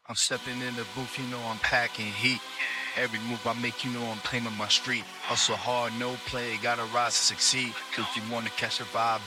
I'm stepping in the booth, you know I'm packing heat. Every move I make, you know I'm claiming my street. Hustle hard, no play, gotta rise to succeed. If you wanna catch a vibe,